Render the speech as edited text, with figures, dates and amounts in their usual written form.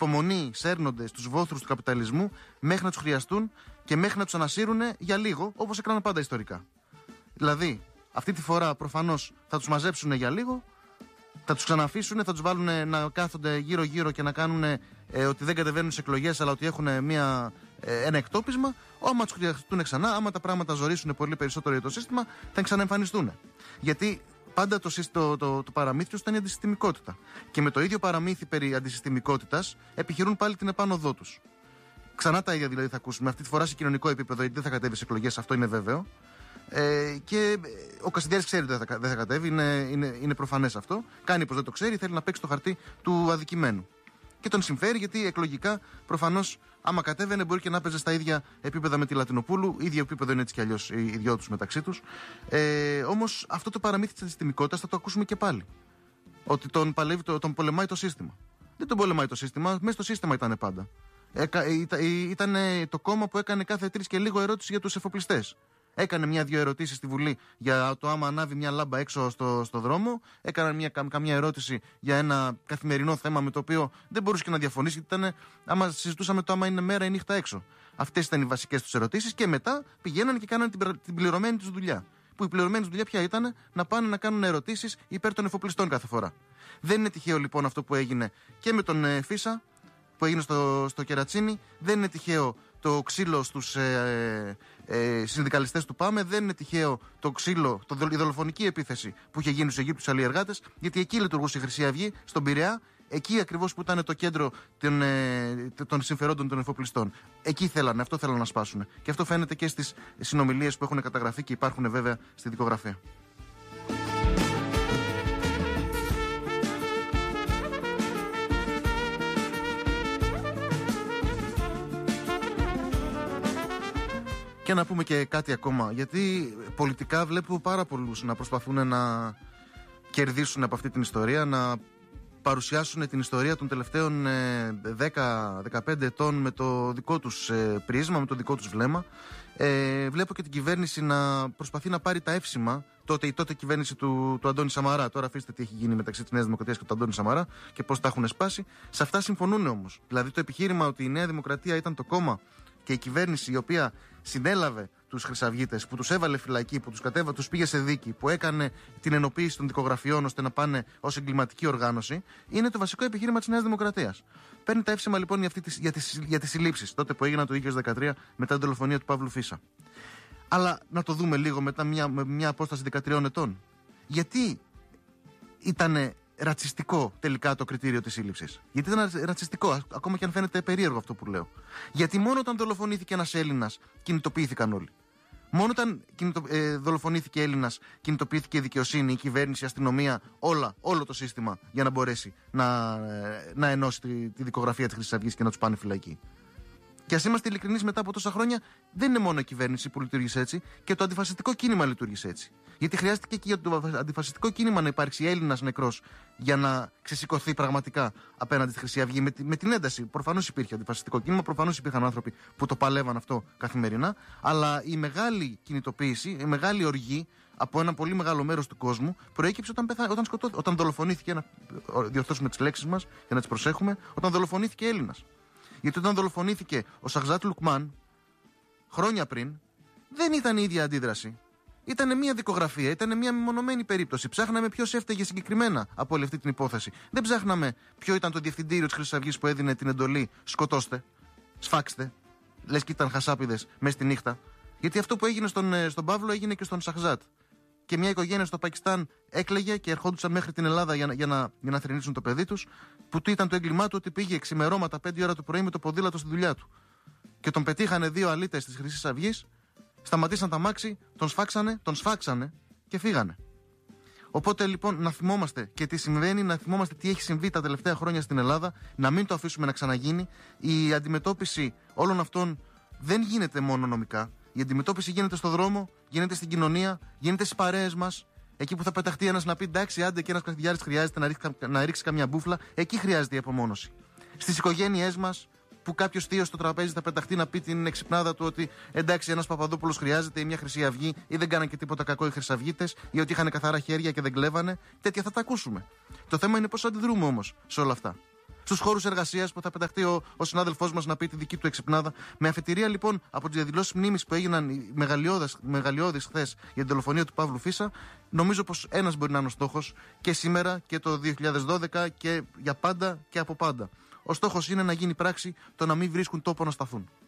υπομονή σέρνονται στους βόθρους του καπιταλισμού μέχρι να τους χρειαστούν και μέχρι να τους ανασύρουν για λίγο, όπως έκαναν πάντα ιστορικά. Δηλαδή, αυτή τη φορά προφανώς θα τους μαζέψουν για λίγο, θα τους ξαναφήσουν, θα τους βάλουν να κάθονται γύρω-γύρω και να κάνουν ότι δεν κατεβαίνουν σε εκλογές, αλλά ότι έχουν ένα εκτόπισμα. Άμα τους χρειαστούν ξανά, άμα τα πράγματα ζορίσουν πολύ περισσότερο για το σύστημα, θα ξαναεμφανιστούν. Γιατί πάντα το παραμύθι τους ήταν η αντισυστημικότητα. Και με το ίδιο παραμύθι περί αντισυστημικότητας επιχειρούν πάλι την επάνωδό τους. Ξανά τα ίδια δηλαδή θα ακούσουμε, αυτή τη φορά σε κοινωνικό επίπεδο, γιατί δεν θα κατέβει σε εκλογές, αυτό είναι βέβαιο. Και ο Κασιδιάρης ξέρει ότι δεν θα κατέβει, είναι προφανές αυτό. Κάνει πως δεν το ξέρει, θέλει να παίξει το χαρτί του αδικημένου. Και τον συμφέρει γιατί εκλογικά προφανώς άμα κατέβαινε μπορεί και να παίζει στα ίδια επίπεδα με τη Λατινοπούλου. Ίδιο επίπεδο είναι έτσι κι αλλιώς οι δυο τους μεταξύ τους. Όμως αυτό το παραμύθι της αντισυστημικότητας θα το ακούσουμε και πάλι. Ότι τον πολεμάει το σύστημα. Δεν τον πολεμάει το σύστημα, μέσα στο σύστημα ήταν πάντα. Ήταν το κόμμα που έκανε κάθε 3 και λίγο ερώτηση για τους εφοπλιστές. Έκανε 1-2 ερωτήσεις στη Βουλή για το άμα ανάβει μια λάμπα έξω στο δρόμο. Έκανε καμιά ερώτηση για ένα καθημερινό θέμα με το οποίο δεν μπορούσε και να διαφωνήσει. Ήταν άμα συζητούσαμε το άμα είναι μέρα ή νύχτα έξω. Αυτές ήταν οι βασικές τους ερωτήσεις και μετά πηγαίνανε και κάνανε την πληρωμένη τους δουλειά. Που η πληρωμένη τους δουλειά ποια ήταν? Να πάνε να κάνουν ερωτήσεις υπέρ των εφοπλιστών κάθε φορά. Δεν είναι τυχαίο λοιπόν αυτό που έγινε και με τον Φίσα, που έγινε στο Κερατσίνι. Δεν είναι τυχαίο το ξύλο στους συνδικαλιστές του ΠΑΜΕ. Δεν είναι τυχαίο το ξύλο, η δολοφονική επίθεση που είχε γίνει στους Αιγύπτους αλλιεργάτες. Γιατί εκεί λειτουργούσε η Χρυσή Αυγή, στον Πειραιά. Εκεί ακριβώς που ήταν το κέντρο των συμφερόντων των εφοπλιστών. Εκεί αυτό θέλαν να σπάσουν. Και αυτό φαίνεται και στις συνομιλίες που έχουν καταγραφεί και υπάρχουν βέβαια στη δικογραφία. Και να πούμε και κάτι ακόμα, γιατί πολιτικά βλέπω πάρα πολλούς να προσπαθούν να κερδίσουν από αυτή την ιστορία, να παρουσιάσουν την ιστορία των τελευταίων 10-15 ετών με το δικό τους πρίσμα, με το δικό τους βλέμμα. Βλέπω και την κυβέρνηση να προσπαθεί να πάρει τα εύσημα, η τότε κυβέρνηση του Αντώνη Σαμαρά. Τώρα αφήστε τι έχει γίνει μεταξύ της Νέας Δημοκρατίας και του Αντώνη Σαμαρά και πώς τα έχουν σπάσει. Σε αυτά συμφωνούν όμως. Δηλαδή το επιχείρημα ότι η Νέα Δημοκρατία ήταν το κόμμα και η κυβέρνηση η οποία συνέλαβε τους χρυσαυγίτες, που τους έβαλε φυλακή, που τους πήγε σε δίκη, που έκανε την ενοποίηση των δικογραφιών ώστε να πάνε ως εγκληματική οργάνωση, είναι το βασικό επιχείρημα της Νέας Δημοκρατίας. Παίρνει τα εύσημα λοιπόν για τις συλλήψεις, τότε που έγιναν το 2013 μετά την δολοφονία του Παύλου Φίσα. Αλλά να το δούμε λίγο μετά με μια απόσταση 13 ετών. Γιατί ήταν ρατσιστικό τελικά το κριτήριο της σύλληψης? Γιατί ήταν ρατσιστικό, ακόμα και αν φαίνεται περίεργο αυτό που λέω. Γιατί μόνο όταν δολοφονήθηκε ένας Έλληνας κινητοποιήθηκαν όλοι. Μόνο όταν δολοφονήθηκε Έλληνας κινητοποιήθηκε η δικαιοσύνη, η κυβέρνηση, η αστυνομία, όλο το σύστημα για να μπορέσει να ενώσει τη δικογραφία της Χρυσής Αυγής και να τους πάνε φυλακή. Και ας είμαστε ειλικρινείς, μετά από τόσα χρόνια δεν είναι μόνο η κυβέρνηση που λειτουργήσε έτσι, και το αντιφασιστικό κίνημα λειτουργήσε έτσι. Γιατί χρειάστηκε και για το αντιφασιστικό κίνημα να υπάρξει Έλληνας νεκρός για να ξεσηκωθεί πραγματικά απέναντι στη Χρυσή Αυγή. Με την ένταση. Προφανώς υπήρχε αντιφασιστικό κίνημα, προφανώς υπήρχαν άνθρωποι που το παλεύαν αυτό καθημερινά. Αλλά η μεγάλη κινητοποίηση, η μεγάλη οργή από ένα πολύ μεγάλο μέρος του κόσμου προέκυψε όταν δολοφονήθηκε. Να διορθώσουμε τις λέξεις μας για να τις προσέχουμε. Όταν δολοφονήθηκε Έλληνας. Γιατί όταν δολοφονήθηκε ο Σαχζάτ Λουκμάν χρόνια πριν, δεν ήταν η ίδια αντίδραση. Ήταν μια δικογραφία, ήταν μια μεμονωμένη περίπτωση. Ψάχναμε ποιος έφταιγε συγκεκριμένα από όλη αυτή την υπόθεση. Δεν ψάχναμε ποιο ήταν το διευθυντήριο της Χρυσής Αυγής που έδινε την εντολή σκοτώστε, σφάξτε, λες και ήταν χασάπιδες μέσα στη νύχτα. Γιατί αυτό που έγινε στον Παύλο έγινε και στον Σαχζάτ. Και μια οικογένεια στο Πακιστάν έκλαιγε και ερχόντουσαν μέχρι την Ελλάδα για να θρηνήσουν το παιδί τους, που τι ήταν το έγκλημά του? Ότι πήγε ξημερώματα 5 ώρα το πρωί με το ποδήλατο στη δουλειά του. Και τον πετύχανε 2 αλήτες της Χρυσής Αυγής, σταματήσαν τα μάξι, τον σφάξανε και φύγανε. Οπότε λοιπόν να θυμόμαστε και τι συμβαίνει, να θυμόμαστε τι έχει συμβεί τα τελευταία χρόνια στην Ελλάδα, να μην το αφήσουμε να ξαναγίνει. Η αντιμετώπιση όλων αυτών δεν γίνεται μόνο νομικά. Η αντιμετώπιση γίνεται στο δρόμο, γίνεται στην κοινωνία, γίνεται στις παρέες μας. Εκεί που θα πεταχτεί ένας να πει εντάξει, άντε και ένας Κασιδιάρης χρειάζεται να ρίξει καμιά μπούφλα, εκεί χρειάζεται η απομόνωση. Στις οικογένειές μας, που κάποιος θείος στο τραπέζι θα πεταχτεί να πει την εξυπνάδα του ότι εντάξει, ένας Παπαδόπουλος χρειάζεται, ή μια Χρυσή Αυγή, ή δεν κάναν και τίποτα κακό οι Χρυσαυγίτες, ή ότι είχαν καθαρά χέρια και δεν κλέβανε. Τέτοια θα τα ακούσουμε. Το θέμα είναι πώς αντιδρούμε όμως σε όλα αυτά. στους χώρους εργασίας που θα πεταχτεί ο συνάδελφός μας να πει τη δική του εξυπνάδα. Με αφετηρία λοιπόν από τις διαδηλώσεις μνήμης που έγιναν μεγαλειώδεις χθες για την δολοφονία του Παύλου Φίσα, νομίζω πως ένας μπορεί να είναι ο στόχος και σήμερα και το 2012 και για πάντα και από πάντα. Ο στόχος είναι να γίνει πράξη το να μην βρίσκουν τόπο να σταθούν.